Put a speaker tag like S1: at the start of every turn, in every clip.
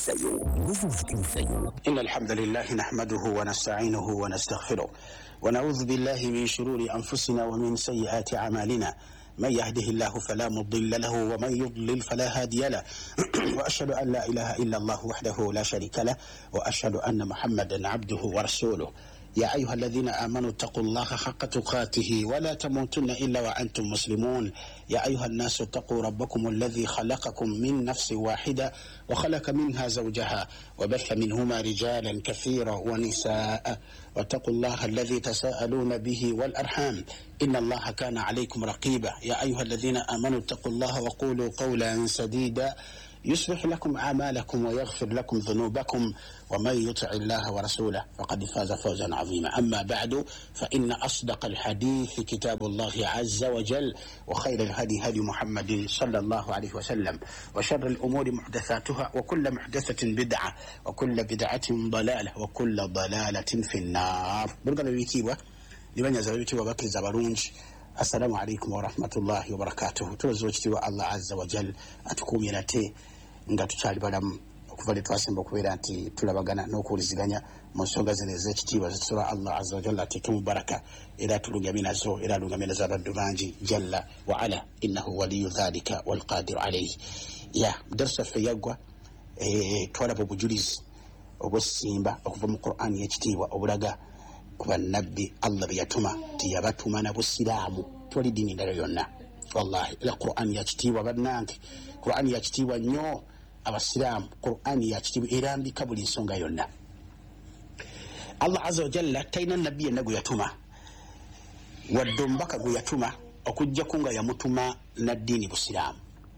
S1: إن الحمد لله نحمده ونستعينه ونستغفره ونعوذ بالله من شرور أنفسنا ومن سيئات أعمالنا من يهده الله فلا مضل له ومن يضلل فلا هادي له وأشهد أن لا إله إلا الله وحده لا شريك له وأشهد أن محمدا عبده ورسوله يا أيها الذين آمنوا اتقوا الله حق تقاته ولا تموتن إلا وأنتم مسلمون يا أيها الناس اتقوا ربكم الذي خلقكم من نفس واحدة وخلق منها زوجها وبث منهما رجالا كثيرا ونساء واتقوا الله الذي تساءلون به والأرحام إن الله كان عليكم رقيبا يا أيها الذين آمنوا اتقوا الله وقولوا قولا سديدا يصلح لكم أعمالكم ويغفر لكم ذنوبكم ومن يطع الله ورسوله فقد فاز فوزا عظيما أما بعد فإن أصدق الحديث كتاب الله عز وجل وخير الهدي هدي محمد صلى الله عليه وسلم وشر الأمور محدثاتها وكل محدثة بدعة وكل بدعة ضلالة وكل ضلالة في النار برقنا بيتيبة لمن يزال وبكي زبرونج السلام عليكم ورحمة الله وبركاته توزوجتي الله عز وجل أتكومي نتي nga tukyali balamu okuva lwe twasemba okubeera nti tulabagana n'okuwuliziganya mu nsonga zino ez'ekitiibwa zisaba Allah azza wa jalla ati tumubaraka era tulugamye nazo era alugamye nazo abaddu bangi jalla wa ala innahu waliyu dhalika walqadiru alayhi ya darsa ffe yaggwa twalaba obujulizi obw'essimba okuva mu Qur'ani y'ekitiibwa obulaga ku bannabbi Allah bye yatuma nti yabatuma na busiraamu toli ddiini ndala yonna wallahi la Qur'ani yakitiibwa bannange Qur'ani yakitiibwa nnyo abasiraamu Qur'ani yakitiibwa erambika buli nsonga yonna Allah azza wa jalla talina nabbi yenna gwe yatuma wadde omubaka gwe yatuma okujjako nga yamutuma na ddiini busiraamu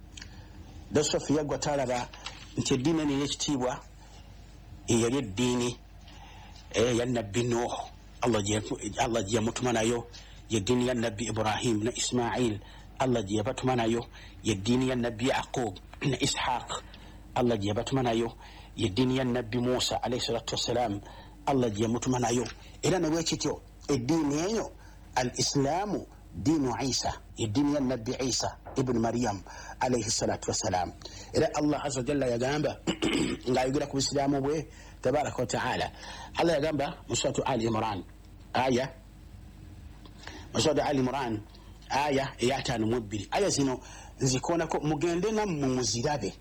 S1: dosofi yaggwa talaba nti eddiini eno ey'ekitiibwa eyali eddiini ya nabbi Nuh Allah gye yamutuma nayo yeddiini ya nabbi Ibrahim na Ismail Allah gye yabatuma nayo yeddiini ya nabbi Yaqub na Ishaq Allah gye yabatuma nayo yeddiini ya nabbi Musa alayhi salatu wassalam Allah gye yamutuma nayo era ne bwekityo eddiini eyo al-islaamu diinu Isa yeddiini ya nabbi Isa ibn Maryam alayhi salatu wassalam era Allah azza wa jalla yagamba ng'ayogera ku Islaamu bwe tabaraka wa ta'ala Allah yagamba mu suratu Ali Imran aya aya ya 5 aya zino nzikoonako mugende nammwe muzirabe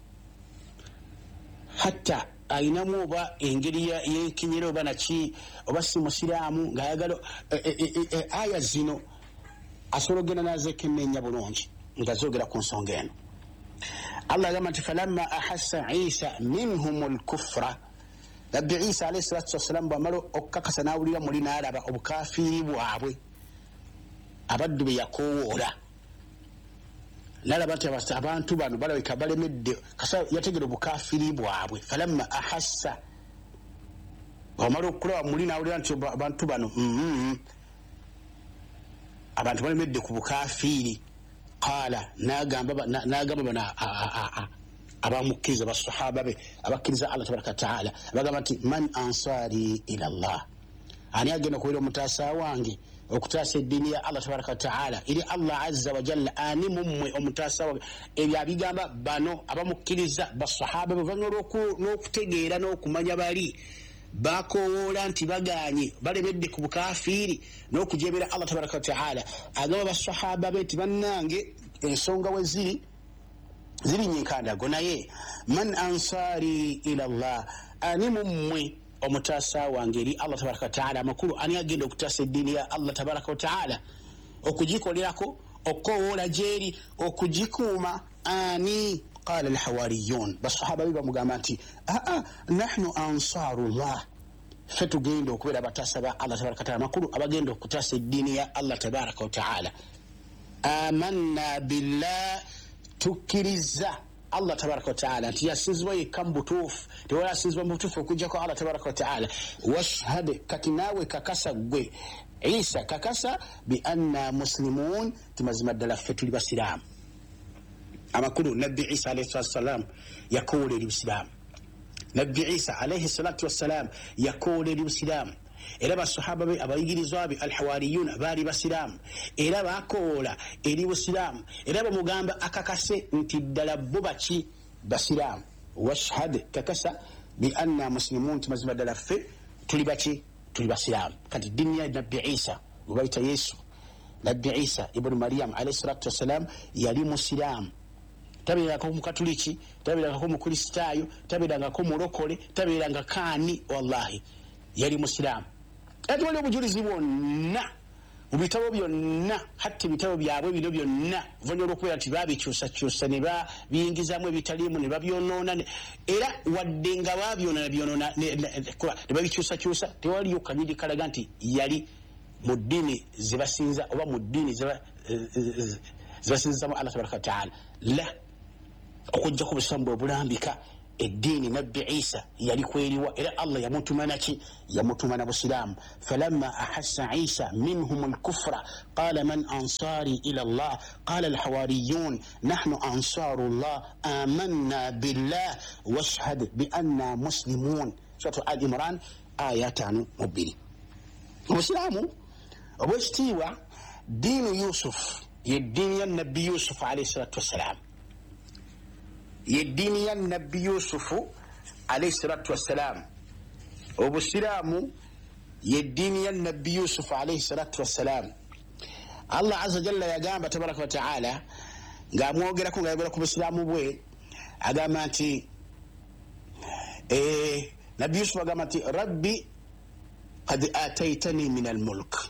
S1: hatta ayinamu oba engeri y'enkinyiro oba naki oba si musiraamu ng'ayagala aya zino asobola ogenda nazekenneenya bulungi nga zoogera ku nsonga eno Allah agamba nti falamma ahassa Isa minhum al-kufra nabbi Isa alayhi salatu wassalamu bw'amala okukakasa n'awulira muli n'alaba obukafiiri bwabwe abaddu be yakoowoola nalaba nti abantu bano balabika balemedde kasa yategera obukafiri bwabwe falamma ahassa omala okulaba muli n'awulira nti abantu bano abantu balemedde ku bukafiri qaala n'agamba bano abamukkiriza basahaba be abakkiriza Allah tabaraka wa ta'ala bagamba nti man ansari ila Allah ani agenda okubeera omutaasa wange okutaasa eddiini ya Allah tabaraka wa ta'ala eri Allah azza wa jalla ani mummwe omutaasa wange ebyo abigamba bano abamukkiriza basahaba bavanywa n'okutegeera n'okumanya bali bakoowoola nti baganye balemedde ku bukafiiri n'okujebera Allah tabaraka wa ta'ala agamba basahaba be nti bannange ensonga we ziri nyinkandaago naye man ansari ila Allah ani mummwe omutaasa wange eri Allah tabaraka wa ta'ala amakulu ani agenda okutaasa eddiini ya Allah tabaraka wa ta'ala okugikolerako okukoowoola gyeri okugikuuma ani qala alhawariyun basahaba be bamugamba nti nahnu ansarullah ffe tugenda okubeera abataasa ba Allah tabaraka wa ta'ala amakulu abagenda okutaasa eddiini ya Allah tabaraka wa ta'ala amanna billah tukkiriza Allah tabaraka wa ta'ala nti yasinzibwa yekka mu butuufu tewali asinzibwa mu butuufu okujjako Allah tabaraka wa ta'ala washhad kati naawe kakasa gwe Isa kakasa bi anna muslimun timazima ddala ffe tuli basiraamu amakulu nabbi Isa alayhi salatu wassalam yakoola eri busiraamu nabbi Isa alayhi salatu wassalam yakoola eri busiraamu era basahaba be abayigirizwa be alhawariyun baali basiraamu era bakoola eri busiraamu era bamugamba akakase nti ddala bo baki basiraamu washhad kakasa bi anna muslimun mazima dala ffe tuli baki tuli basilamu kati dini ya nabbi Isa ubaita Yesu nabbi Isa ibn Maryam alayhi salatu wassalam yali musilamu tabiranga ko mukatuliki tabiranga ko mukristaayo tabiranga ko mulokole tabiranga kani wallahi yali musilamu ati wali obujulizi bwonna mubitabo byonna hatti bitabo byabwe bino byonna vonyolo kuya ati babikyusa ne babiyingizamu ebitalimu ne babyonona era wadde nga babyonona ne babikyusa tewaliyo kanyiri kalaga nti yali mu ddiini zebasinza oba mu ddiini zebasinzamu Allah tabaraka ta'ala la okujja ku busambu obulambika eddiini nabbi Isa yali kweriwa era Allah yamutuma na busilamu falamma ahassa Isa minhum al-kufra qala man ansari ila Allah qala al-hawariyun nahnu ansaru Allah amanna billah washhad bi anna muslimun surah al-imran aya 5 obusilamu obwekitiibwa diinu Yusuf yeddiini ya nabbi Yusuf alayhi salatu wassalam yeddiini ya nabbi Yusufu alayhi salatu wassalam obusiraamu yeddiini ya nabbi Yusufu alayhi salatu wassalam Allah azza jalla yagamba tabaraka wa ta'ala ng'amwogerako ng'ayogera ku busiraamu bwe agamba nti nabbi Yusufu agamba nti rabbi qad ataytani min al-mulk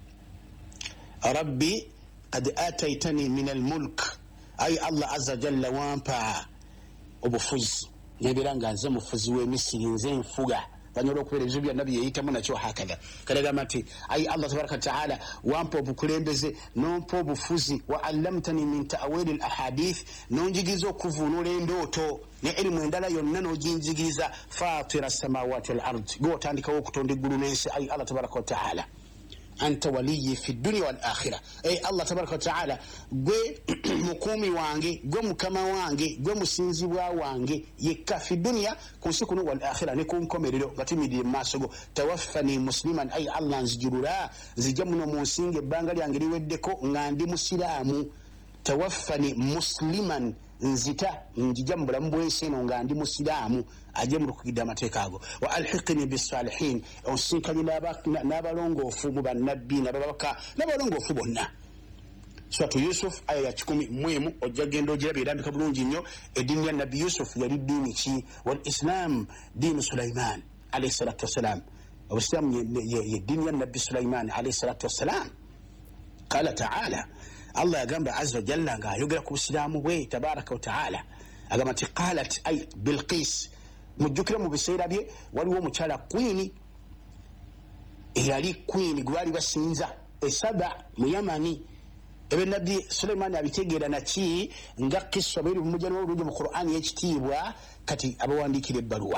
S1: rabbi qad ataytani min al-mulk ay Allah azza jalla wampa obufuzi nebiranga nze mufuzi w'Emisiri nze nfuga banyola okubeera ebizibu byonna byeyitamu nakyo hakadha kalegamba nti ayi Allah tabaraka ta'ala wampa obukulembeze nompa obufuzi wa allamtani min ta'wil al-ahadith nonjigiza okuvuunula endooto ne elimu endala yonna noginjigiriza fatira samawati wal-ard gwotandikawo okutonda eggulu n'ensi ayi Allah tabaraka ta'ala anta waliyi fi dunya wal akhirah ay Allah tabaraka ta'ala gwe mukumi wange gwe mukama wange gwe musinzibwa wange yekka fi dunya kunsikuno wal akhirah ne kunkomerero gatimidi masogo tawaffani musliman ay Allah nzijurura zijja muno munsinge banga lyange liweddeko ngandi musiramu tawaffani musliman nzita njija mu bulamu bw'ensi eno nga ndi musiraamu ajje mu lukugidde amateeka ago wa alhiqni bisalihin onsinkanye n'abalongoofu mu bannabbi n'ababaka n'abalongoofu bonna suratu Yusuf aya ya 10 ojja genda ogiraba erambika bulungi nnyo eddiini ya nabbi Yusuf yali ddiini ki wal islam diinu Sulaiman alayhi salatu wassalam obusiraamu ye ddiini ya nabbi Sulaiman alayhi salatu wassalam qala ta'ala Allah yagamba azza jalla nga ayogera ku busiraamu bwe tabaraka wa ta'ala agamba nti qalat ay Bilqis mujjukira mu biseera bye waliwo omukyala queen eyali queen gwali basinza esaba mu Yamani ebe nabbi Sulaiman abitegeera naki nga kissa biri mu mujjalo olungi mu Qur'an y'ekitiibwa kati abawandikira ebbaluwa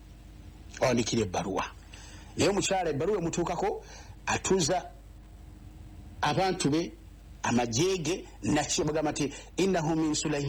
S1: naye omukyala ebbaluwa emutuukako atuuza abantu be amajege naki bagamba nti innahu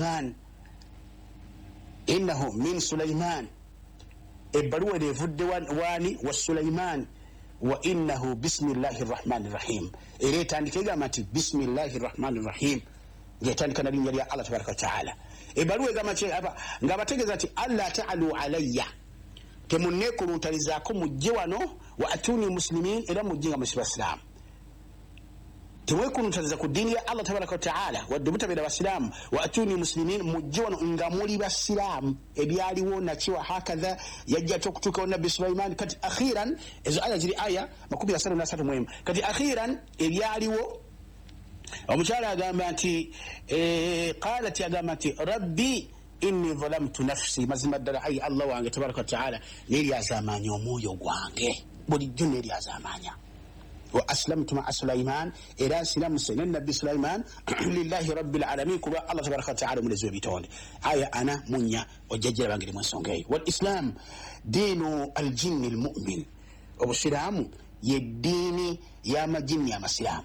S1: min Sulaiman ebbaluwa evudde wani wa Sulaiman wa innahu bismillahir rahmanir rahim era etandika egamba nti bismillahir rahmanir rahim ng'etandika na linnya lya Allah tabaraka wa ta'ala ebbaluwa egamba nga abategeeza nti alla ta'alu alayya temunneekuluntalizaako mujje wano wa atuni muslimin era mujje nga musibasilamu temwekuluntaliza ku ddiini ya Allah tabaraka wa ta'ala wadde mutabeera basiraamu wa atuni muslimin mujje wano nga muli basiraamu ebyaliwo nakiwa hakadha yajja okutuukawo nabbi Sulaiman kati akhiran ezo aya ziri aya 33 kati akhiran ebyaliwo omukyala agamba nti qalat agamba nti rabbi inni zalamtu nafsi mazima ddala ayi Allah wange tabaraka wa ta'ala neryazamanya omwoyo gwange bulijjo neryazamanya wa aslamtu ma'a Sulaiman ila silamse nabbi Sulaiman lillahi rabbil alamin kuba Allah tabaraka wa ta'ala mulezi bitonde aya ana munya ojjajira bangiri mu nsonga eyo wal islam dinu al jinn al mu'min obusiramu ye dini ya majinni amasilamu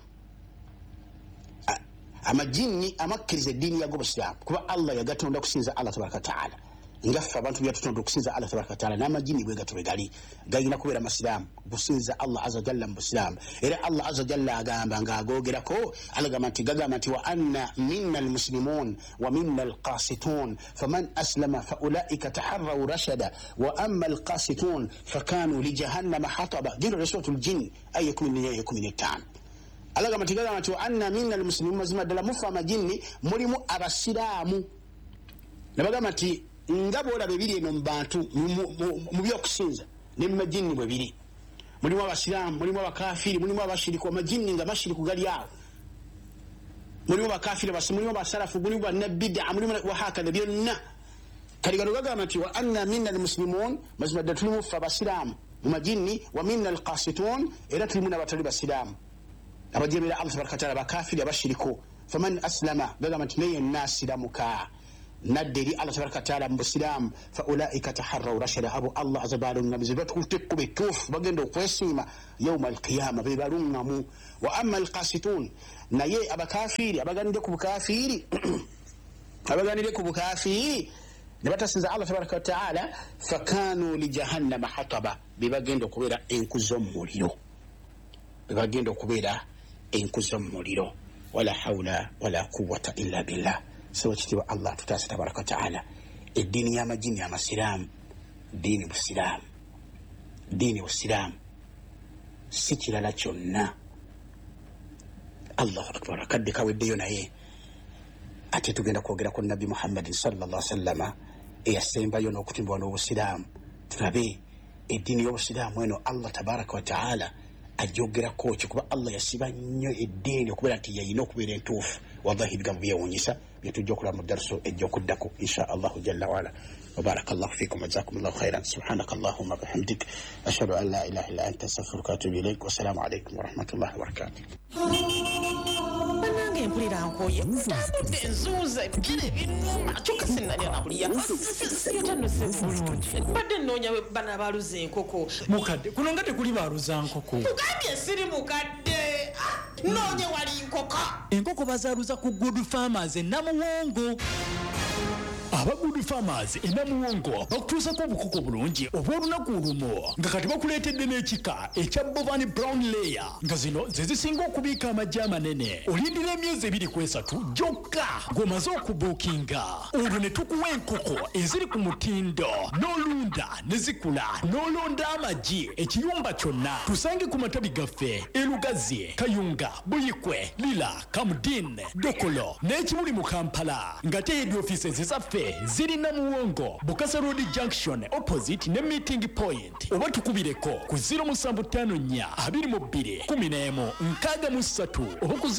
S1: amajinni amakkiriza eddiini yago busiraamu kuba Allah yagatonda kusinza Allah tabaraka wa ta'ala ngaffe abantu byatutonda okusinza Allah tabaraka taala n'amajini bwe gatubegali gayina kubeera masiramu businza Allah azza jalla mu busiramu era Allah azza jalla agamba ng'agoogerako alagamba nti wa anna minna almuslimun wa minna alqasitun faman aslama faulaika taharraw rashada wa amma alqasitun fakanu li jahannama hataba jino suratul jinn aya 15 alagamba nti wa anna minna almuslimun mazima dala mufa majini mulimu abasiramu nabagamba nti ngabo olabe biri eno mbantu mu byokusinza ne mu majini bwe biri mulimu abasiramu mulimu abakafiri mulimu abashiriku amajini nga bashiriku gali awo mulimu abakafiri mulimu abasalafu mulimu banabida mulimu wahakadha byonna kali gano gagamba nti wa anna minna almuslimun mazima ddala tulimu ffe abasiramu mu majini wa minna alqasitun era tulimu n'abatali basiramu abajemera Allah tabaraka taala bakafiri abashiriku faman aslama gagamba nti naye nasiramuka nadiri Allah tabaraka taala mbusiramu faulaika taharraw rashada abu Allah azabalu namizi batukutekku betufu bagenda okwesiima yawma alqiyama bebalungamu wa amma alqasitun naye abakafiri abaganire ku bukafiri ne batasinza Allah tabaraka taala fakanu li jahannama hataba bebagenda okubeera enkuzo mu muliro wala hawla wala quwwata illa billah sawa kitiba Allah tutasa tabaraka taala edini ya majini ya masiramu dini busiramu si kirala kyonna Allahu akbar kadde kaweddeyo naye ate tugenda kwogera ku Nabi Muhammad sallallahu alaihi wasallam eyasembayo n'okutimbwa n'obusiramu tulabe edini y'obusiramu eno Allah tabaraka wa taala ajogerako kuba Allah yasiba nnyo eddiini okubeera nti yayina okubeera entuufu wallahi ebigambo byewuunyisa byetujja okulaba mu daruso ejja okuddako insha Allahu jalla waala wabarakallahu fikum wajazakumullahu khairan subhanakallahumma bihamdik ashhadu an la ilaha illa anta astaghfiruka wa atubu ilaik wassalamu alaykum warahmatullahi wabarakatuh
S2: mpulira nkoye mutandudde nzuuza ebigere binuma kyokka sinnalya nakulya yatanduse bulungi badde nnoonya bana baluza enkoko
S3: mukadde kuno nga tekuli baluza nkoko
S2: mukadde siri mukadde nnoonya wali
S3: enkoko bazaaluza ku Good Farmers Namuwongo. Aba Good Farmers Namuwongo bakutuusako obukoko bulungi obw'olunaku lumu nga kati bakuleetedde n'ekika ekya Bovani Brown Layer nga zino ze zisinga okubiika amaggi amanene. Olindira emyezi 2-3 gyokka ng'omaze okubuukinga. Olwo ne tukuwa enkoko eziri ku mutindo n'olunda ne zikula n'olonda amaggi ekiyumba kyonna. Tusange ku matabi gaffe Elugazi, Kayunga, Buyikwe, Lila, Kamudin, Dokolo n'ekibuli mu Kampala nga head offices zaffe ziri Namuwongo, Bukasa Road Junction opposite ne meeting point. Oba tukubireko ku 0752-11-63 oba ku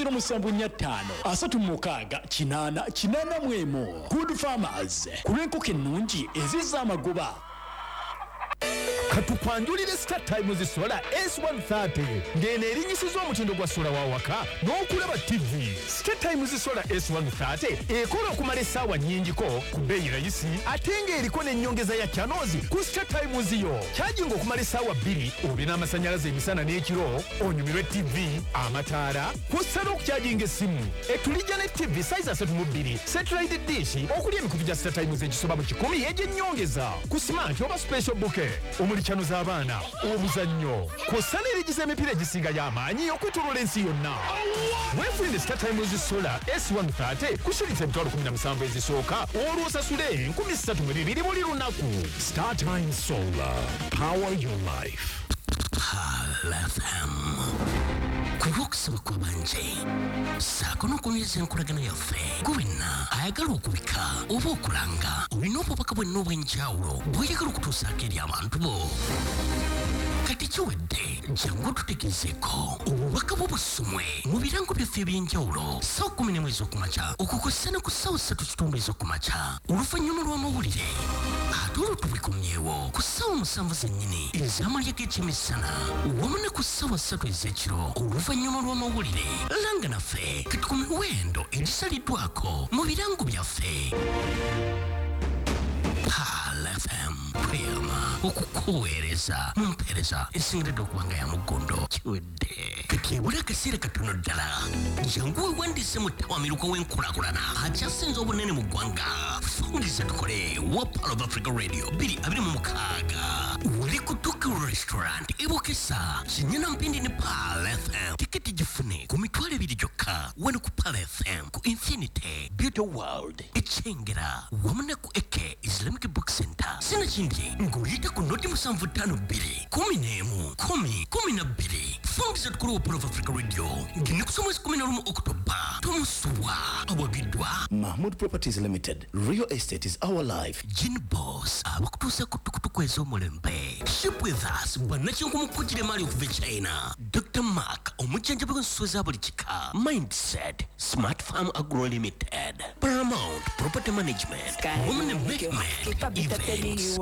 S3: 0745-36-88. Good Farmers, kulw'enkoko ennungi ezizza amagoba.
S4: Katukwanjulire Star Times Solar S130 ngene erinyisiza omutindo gwa sola wawaka n'okulaba TV. Star Times Solar S130 ekola okumala essaawa nnyingiko ku bbeeyi rayisi ate ng'eriko n'ennyongeza ya channels ku Star Times yo. Charging okumala essaawa 2 obina amasannyalaze emisana n'ekiro onyumirwe TV, amataala kw'ossa n'okucharginga essimu. Etulijja ne TV size 32 satellite dish okuli emikutu gya Star Times egisoba mu 10 egy'ennyongeza ku smart oba special bouquet omuli channel z'abaana obuzannyo kw'ossa n'erigiza emipiira egisinga y'amaanyi okwetooloola ensi yonna. Weefunire Star Times Solar S130 kusiritsa emitwalo 17 ezisooka olwo osasule 3200 buli lunaku. Star Times Solar, power your life.
S5: FM kulokusaba kwabanje saako n'okunyeza enkolagana yaffe gwenna ayagala okubika oba okulanga olina obubaka bwenna obw'enjawulo bw'oyagala okutuusaako eri abantu bo. Kati kiwedde jangu tutegezeeko obubaka bw'obusumwe mu birango byaffe eby'enjawulo ssaawa 11 ez'okumakya okukozesa ku ssaawa 3 ez'okumakya oluvannyuma lw'amawulire ate olwo tubikomyewo ku ssaawa 7 zennyini ez'amalya g'ekyemisana wamu ne ku ssaawa 3 ez'ekiro oluvannyuma lw'amawulire. Langa naffe kati ku miwendo egisaliddwako mu birango byaffe. FM Prima okukuweereza mu mpeereza esingiridde okubanga ya mugondo kiwedde. Kati ebula akaseera katono ddala jangu weewandiise mu ttawamiruko w'enkulaakulana akyasinze obunene mu ggwanga. Muriza tukore wa Part of Africa Radio biri abiri mu mukaga uri kutuka restaurant ibokesa sinyana mpindi ni Pal FM tiketi jifune ku mitwale biri joka wano ku Pal FM ku Infinity Beauty World ichengera wamana ku Eke Islamic Book Center sina chindi ngurita ku noti musamvu tano biri 10 fungiza tukuru wa Part of Africa Radio ngine kusoma 11 Oktoba tomuswa abagidwa
S6: Mahmoud Properties Limited. Real estate is our life.
S5: Gin Boss abakutusa kutukutukwezo mulembe. Ship with us banachingu mukujire mali okuva China. Dr. Mark omuchanja bwensuza buli chika. Mindset Smart Farm Agro Limited. Paramount Property Management. Women Investment Events.